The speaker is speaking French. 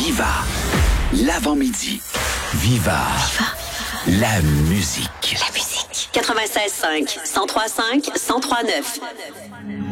Viva, l'avant-midi. Viva, la musique. La musique. 96.5, 103.5, 103.9.